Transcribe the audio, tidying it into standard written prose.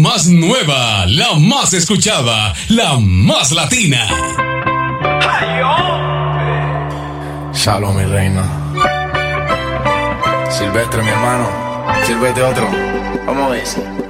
más nueva, la más escuchada, la más latina. Shalom, mi reina. Silvestre, mi hermano. Sírvete otro. Vamos a ver.